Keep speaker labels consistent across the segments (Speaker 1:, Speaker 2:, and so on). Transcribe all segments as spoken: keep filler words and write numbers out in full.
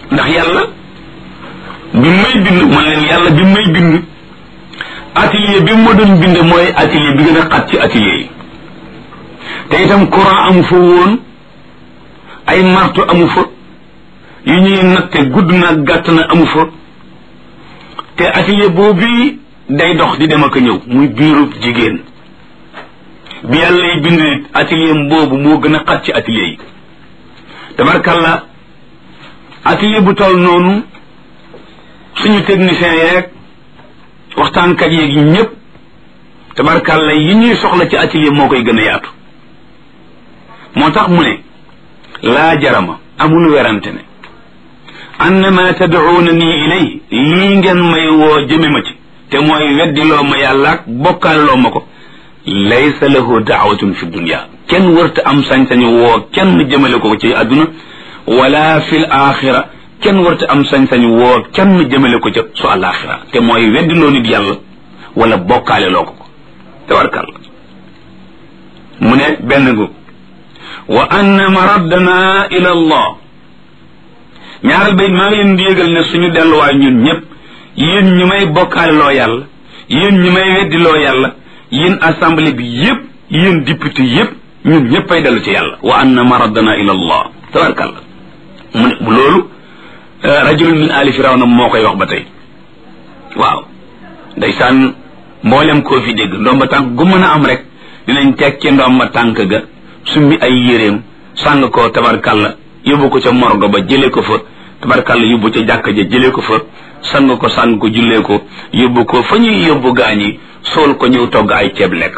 Speaker 1: ndax yàlla bi may bind man leen yàlla bi may bind atelier bi ma doon bind mooy atelier bi gën a xat ci atelier yi te itam courant amu fa woon ay marto amu fa yu ñuy natte gudd na gàtt na amu fa te atelier boobu day dox di dem ak a ñëw muy biiru jigéen bi yàlla yi bind atelier boobu moo gën a xat ci atelier yi tabarkalla atelier bu toll noonu suñu technicien yeeg waxtaankat yeeg yi ñëpp tabarkalla yi ñuy soxla ci atelier moo koy gën a yaatu moo tax mu ne laa jarama amul werante ne annama tad'uuna nii ilay lii ngeen may woo jëme ma ci te mooy weddiloo ma yàlla ak bokkaaloo ma ko laysa lahu daawatun fi dunya kenn wërta am sañ-sañu woo kenn jëmale ko ci àdduna wala fil axira kenn wërta am sañ-sañu woo kenn jëmale ko ca su alaxira te mooy weddiloo nit yàlla wala bokkaale loo ko ko tabarkàlla mu ne benn gu wa anna maraddana ila allah ñaaral bay maa ngi leen di yëgal ne suñu delluwaay ñun ñëpp yéen ñu may bokkaale loo yàlla yéen ñu may weddi loo yàlla yéen assemblée bi yëpp yéen député yëpp ñun ñëpp ay dellu ci yàlla wa anna maraddana ila allah tabarkàlla mu ne loolu rajulun min ali firawna moo koy wax ba tey waaw ndeysaan mboolem koo fi dégg ndomba tànk gu mën a am rek dinañ teg ci ndomba tànk ga summi ay yéreem sàng ko tabarkàlla yóbbu ko ca morgo ba jëlee ko fa tabarkàlla yóbbu ca jàkka ja jëlee ko fa sang ko sang ko jullee ko yóbbu ko fa ñuy yóbbu gaañi sool ko ñëw togg ay ceeb lekk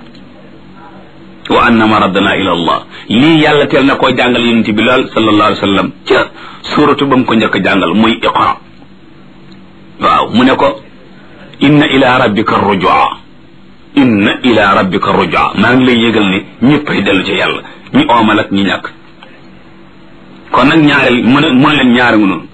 Speaker 1: wa anna maraddana ila allah lii yàlla teel na koo jàngal yonent bi lool sallallahu alayhi wa sallam ca suuratu ba mu ko njëkk a jàngal muy iqra waaw mu ne ko inna ila rabbika rujua inna ila rabbika rujua maa ngi lay yëgal ne ñëppay dellu ci yàlla ñi oomal ak ñi ñàkk kon nag ñaareel mu ne mu ne leen ñaari ngu noonu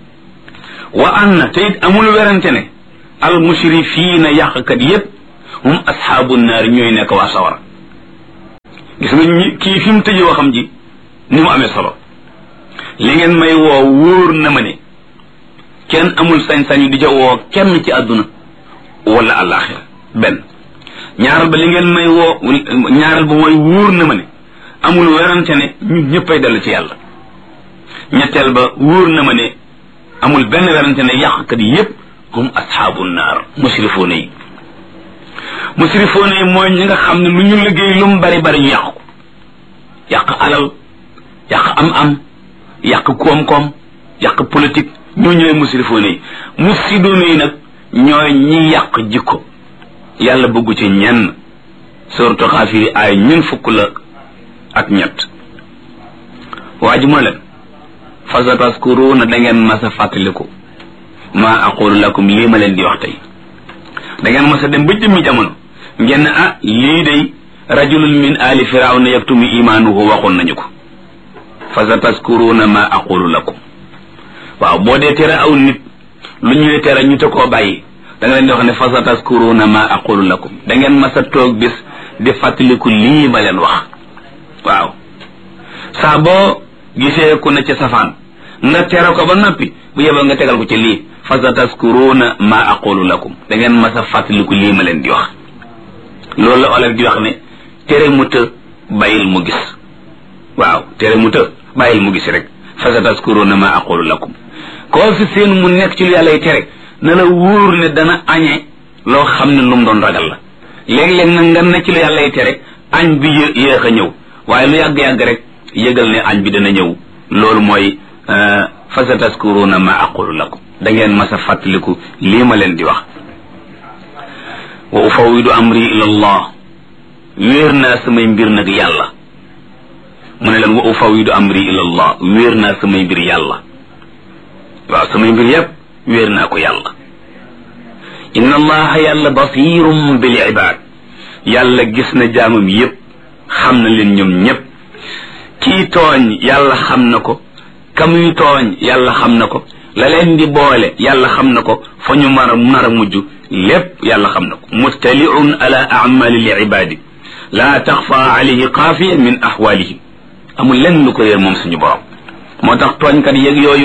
Speaker 1: wa anna te it amul werante ne al musrifiina yàqkat yépp hum ashaabu naar ñooy nekk waa sawara gis nga ñi kii fi mu tëjee waxam ji ni mu amee solo li ngeen may woo wóor na ma ne kenn amul sañ-sañu di ca woo kenn ci àdduna wala àllaaxira benn ñaaral ba li ngeen may woo ñaaral ba mooy wóor na ma ne amul werante ne ñun ñëppay dellu ci yàlla ñetteel ba wóor na ma ne amul benn werante ne yàqkat yi yépp hum ashaabu naar musrifoona yi musrifoona yi mooy ñi nga xam ne lu ñu liggéey lu mu bari bari ñu yàq ko yàq alal yàq am-am yàq koom-koom yàq politique ñoo ñooy musrifoona yi mufsidoona yi nag ñooy ñi yàq jikko yàlla bëggu ci ñenn sourate Xaafir ay ñun fukk la ak ñett waa ji moo leen fa sataskuruuna da ngeen mas a fàttaliku maa aqulu lakum lii ma leen di wax tey da ngeen mas a dem ba jëmmi jamono ngeen ne ah lii day rajulun min ali firawna yaktumu imaanuhu waxoon nañu ko fa sataskuruuna maa aqulu lakum waaw boo dee tere aw nit lu ñuy tere ñu te koo bàyyi da nga leen di wax ne fa sataskuruuna maa aqulu lakum da ngeen mas a toog bis di fàttaliku lii ma leen wax waaw saa boo gisee ku ne ca safaan nga tere ko ba noppi bu yeboo nga tegal ko ci lii fa sataskuruuna maa aqulu lakum da ngeen mas a fàttaliku lii ma leen di wax loolu la olof di wax ne tere mu të bàyyil mu gis waaw tere mu të bàyyil mu gis rek fa sataskuruuna maa aqulu lakum koo fi seen mu nekk ci lu yàlla y tere na la wóor ne dana añe loo xam ne lu mu doon ragal la léeg-léeg nag nga ne ci lu yàlla y tere añ bi yé yéex a ñëw waaye lu yàgg-yàgg rek yëgal ne añ bi dana ñëw loolu mooy fa sataskuruuna ma aqulu lakum da ngeen mas a fàttaliku lii ma leen di wax wa ufawidu amri ila allah wéer naa samay mbir nag yàlla mu ne leen wa ufawidu amri ila allah wéer naa samay mbir yàlla waaw samay mbir yépp wéer naa ko yàlla inna allaha yàlla basirum bil ibad yàlla gis na jaamam yépp xam na leen ñoom ñépp kii tooñ yàlla xam na ko kamuy tooñ yàlla xam na ko la leen di boole yàlla xam na ko fa ñu mar a nar a mujj lépp yàlla xam na ko mustaliun ala amali li ibadi la taxfa alayhi xaafiya min ahwalihim amul lenn lu ko réer moom suñu borom moo tax tooñkat yeeg yooyu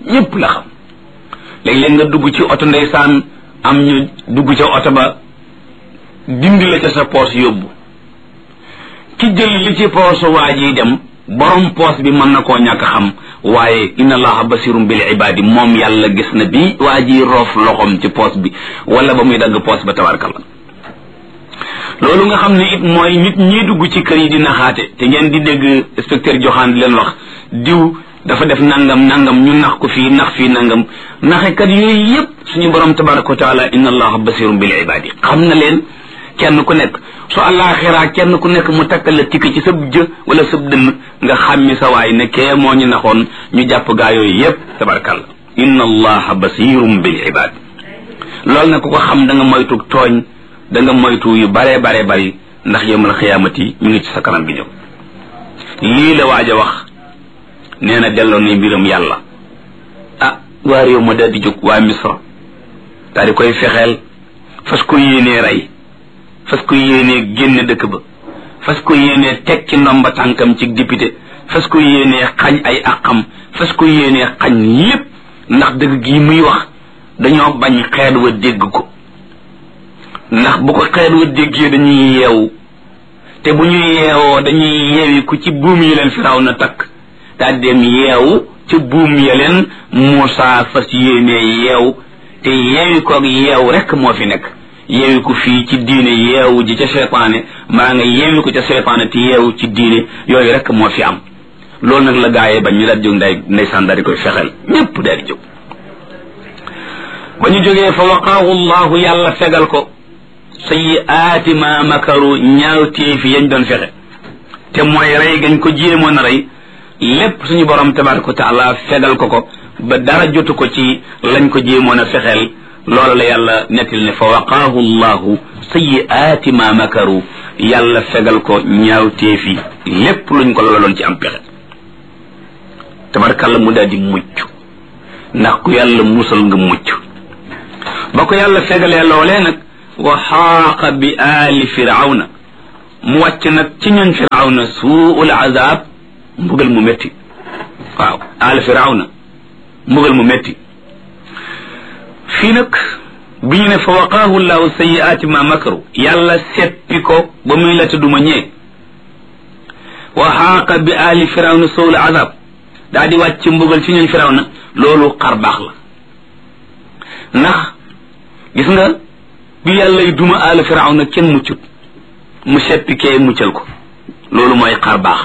Speaker 1: ñépp la xam léeg-léeg nga dugg ci oto ndeysaan am ñu dugg ca oto ba dindi la ca sa poos yóbbu ki jël li ci poosu waa ji dem borom poos bi mën na koo ñàkk xam waaye inna allaha basirum bil ibadi moom yàlla gis na bi waa ji roof loxom ci poos bi wala ba muy dagg poos ba tabarkalla loolu nga xam ne it mooy nit ñi dugg ci kër yi di naxaate te ngeen di dégg inspecteur joxaan di leen wax diw dafa def nangam nangam ñu nax ko fii nax fii nangam naxekat yooyu yépp suñu borom tabaraka wa taala inna allaha basirum bil ibadi xam na leen kenn ku nekk su àllaaxira kenn ku nekk mu takkal la tikk ci sab jë wala sab dënn nga xàmmi sa waay ne kee moo ñu naxoon ñu jàpp gaa yooyu yépp tabarakalla inna allaha basirum bil ibad loolu nag ku ko xam da nga moytu tooñ da nga moytu yu bare bare bari ndax yawmal xiyaamati mi ngi ci sa kanam bi ñëw lii la waaj a wax nee na delloo ni mbiram yàlla ah waa réew ma daal di jóg waa misra daal di koy fexeel fas ko yéenee rey fas ko yéenee génne dëkk ba fas ko yéenee teg ci ndomba tànkam ci député fas ko yéenee xañ ay àqam fas ko yéenee xañ lépp ndax dëgg gi muy wax dañoo bañ xeet wa dégg ko ndax bu ko xeet wa déggee dañuy yeewu te bu ñu yeewoo dañuy yeewi ku ci buum yi leen firaw na takk daal dem yeewu ci buum ya leen Muusaa fas yéenee yeew te yeewi koog yeew rek moo fi nekk yeewi ko fii ci diine yeewu ji ca seytaane maa nga yeewi ko ca seytaane te yeewu ci diine yooyu rek moo fi am loolu nag la gaayee bañ ñu daal jóg nday ndeysaan daal di koy fexeel ñépp daal di jóg ba ñu jógee fa waqaahu llahu yàlla fegal ko sayyi'aati ma makaru ñaawteefi yañ doon fexe te mooy rey gañ ko jéemoon a rey lépp suñu borom tabaraka wa taala fegal ko ko ba dara jotu ko ci lañ ko jéemoon a fexeel loolu la yàlla nettil ne fa waqaahu llahu sayyi'aati ma makaru yàlla fegal ko ñaawteefi lépp luñ ko loloon ci am pexe tabarakalla mu daal di mucc ndax ku yàlla musal nga mucc ba ko yàlla fegalee loolee nag wa xaaqa bi aali firawna mu wàcc nag ci ñoon firawna suul azab mbugal mu métti waaw aali firawna mbugal mu métti fii nag bi ñu ne fa waqaahu llahu sayyi'aati ma makaru yàlla seppi ko ba muy la tudduma ñee wa xaaqa bi aali firawna suul azab daa di wàcc mbugal ci ñoon firawna loolu xar baax la ndax gis nga bi yàlla duma aali firawna kenn muccut mu seppi kee muccal ko loolu mooy xar baax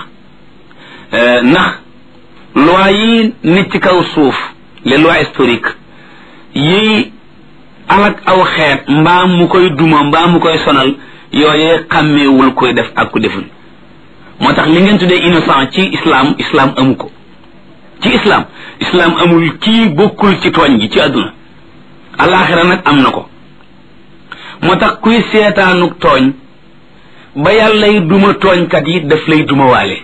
Speaker 1: ndax loi yi nit ci kaw suuf les lois historiques yi alak aw xeet mbaa mu koy duma mbaa mu koy sonal yooyee xàmmeewul koy def ak ku deful moo tax li ngeen tuddee innocent ci islam islam amu ko ci islam islam amul kii bokkul ci tooñ gi ci àdduna alaxira nag am na ko moo tax kuy seetaanuk tooñ ba yàllay duma tooñkat yi daf lay duma waale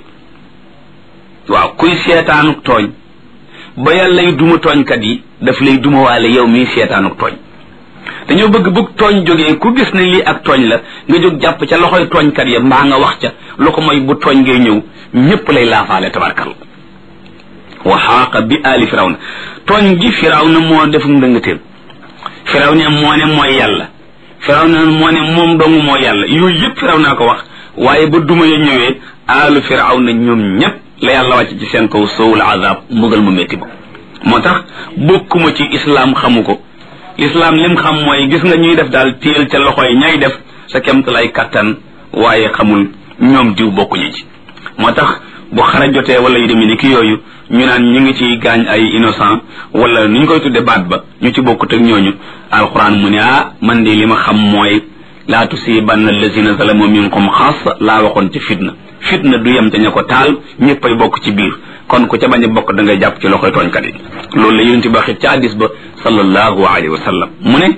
Speaker 1: waaw kuy seetaanuk tooñ ba yàllay duma tooñkat yi daf lay duma waale yow mii seetaanuk tooñ dañoo bëgg bëgg tooñ jógee ku gis ne lii ak tooñ la nga jóg jàpp ca loxoy tooñkat ya mbaa nga wax ca lu ko mooy bu tooñ ngay ñëw ñépp lay laafaale tabarkal wa xaaqa bi aali firawna tooñ gi firawna moo def ndëngateem firawna moo ne mooy yàlla firawna moo ne moom dong moo yàlla yooyu yëpp firawna ko wax waaye ba duma ya ñëwee aalu firawna ñoom ñépp la yàlla wàcc ci seen kaw sowul azab mbugal mu métti ba moo tax bokkuma ci islam xamu ko islam lim xam mooy gis nga ñuy def daal téel ca loxo yi ñay def sa kemt lay kattan waaye xamul ñoom diw bokkuñu ci moo tax bu xara jotee wala yu demee ni ki yooyu ñu naan ñu ngi ci gaañ ay innocent wala ni ñu koy tudde baat ba ñu ci bokkut ak ñooñu alquran mu ne ah man de li ma xam mooy laa tusibanna allazina zalamu minkum xaas laa waxoon ci fitna fitna du yem te ña ko taal ñëppay bokk ci biir kon ku ca bañ a bokk da ngay jàpp ci loxoy tooñkat yi loolu la yonent bi waxit ci hadis ba sallallahu alayhi wa sallam mu ne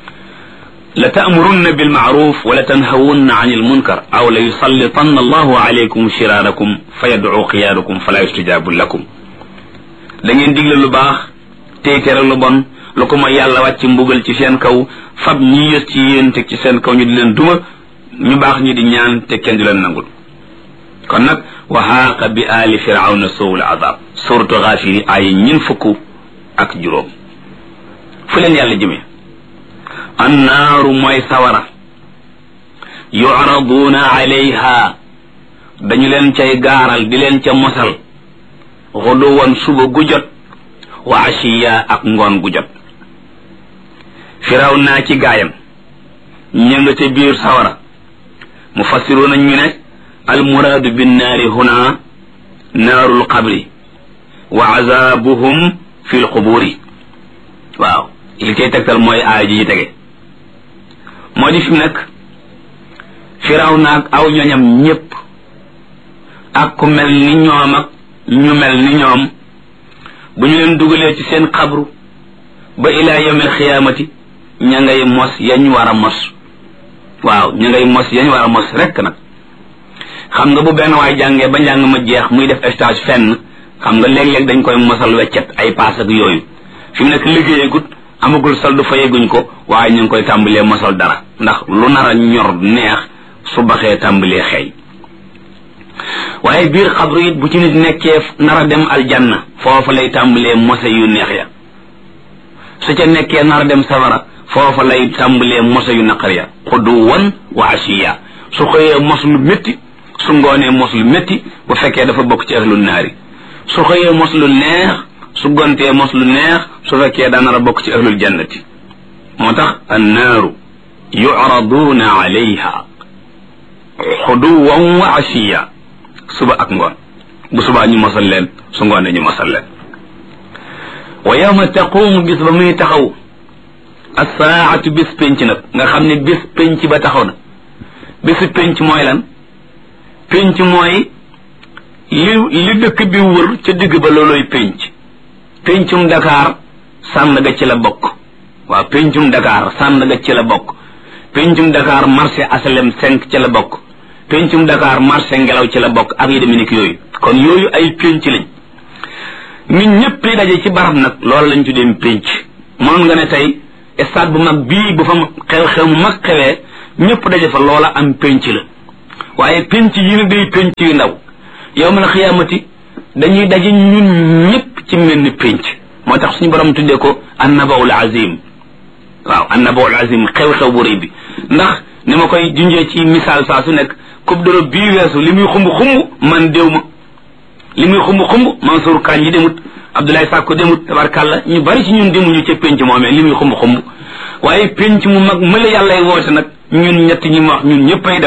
Speaker 1: la ta'murunna bil ma'ruf wa la tanhawunna 'anil munkar aw la yusallitanna allahu alaykum shirarakum fa yad'u xiyaarakum fala yustajabu lakum da ngeen digle lu baax tey tere lu bon lu ko mooy yàlla wàcc mbugal ci seen kaw fab ñi yës ci yéen teg ci seen kaw ñu di leen duma ñu baax ñi di ñaan te kenn du leen nangul kon nag wa haaqa bi aali firawna sowul azab suratu Gaafiri ay ñin fukk ak juróom fu leen yàlla jëmee annaaru mooy sawara yu'raduuna alayha dañu leen cay gaaral di leen ca mosal xuduwan suba gu jot wa ashiya ak ngoon gu jot firaw naa ci gaayam ña nga ca biir sawara mufassiruuna ñu ne almuraadu binnaari huna naarul qabri wa azabuhum fi lquburi waaw li cay tegtal mooy aaya ji tege moo di fi mu nekk firaw naag aw ñoñam ñépp ak ku mel ni ñoom ak ñu mel ni ñoom bu ñu leen dugalee ci seen xabru ba ilaa yawmil xiyaamati ña ngay mos yañ war a mos waaw ña ngay mos yañ war a mos rekk nag xam nga bu benn waay jàngee ba njàng ma jeex muy def stage fenn xam nga léeg-léeg dañ koy mosal weccet ay paas ak yooyu fi mu nekk liggéeyagut amagul soldu fayeguñ ko waaye ñu ngi koy tàmbalee mosal dara ndax lu nar a ñor neex su baxee tàmbalee xeeñ waaye biir xabru it bu ci nit nekkee nar a dem aljanna foofa lay tàmbalee mose yu neex ya su ca nekkee nar a dem safara foofa lay tàmbalee mose yu naqar ya xuduwan wa ashiya su xëyee mos lu métti su ngoonee mos lu métti bu fekkee dafa bokk ci ahlu naari su xëyee mos lu neex su gontee mos lu neex su fekkee daa nar a bokk ci ahlul jannati moo tax annaaru yu'raduuna alayha xuduwan wa ashiya suba ak ngoon bu subaa ñu mosal leen su ngoonee ñu mosal leen wa yawma taqumu bis ba muy taxaw as-saa'atu bis penc nag nga xam ne bis penc ba taxaw na bisu penc mooy lan penc mooy li li dëkk bi wër ca digg ba looloy penc pencum Dakar Sandaga ci la bokk waaw pencum Dakar Sandaga ci la bokk pencum Dakar marché asalem cinq ci la bokk pencum Dakar marché ngelaw ci la bokk ak yi demee yooyu kon yooyu ay penc lañ nit ñëpp yi daje ci barab nag loolu lañ tuddee penc moom nga ne tey stade bu mag bii bu fa xew-xew mu mag xewee ñëpp daje fa loola am penc la waaye penc yi ne day penc yu ndaw yawmal xiyaamati dañuy daje ñun ñëpp ci mel ni penc moo tax suñu borom tuddee ko annabaul azim waaw annabaul azim xew-xew bu rëy bi ndax ni ma koy junjee ci misaal saa su nekk coupe d'Europe bii weesu li muy xumb xumb man déw ma li muy xumb xumb Mansour Kane yi demut Abdoulaye Sakko demut tabarkàlla ñu bari ci ñun demuñu ca penc moomee li muy xumb xumb waaye penc mu mag mëla yàllay woote nag ñun ñett ñi ma wax ñun ñëpp ay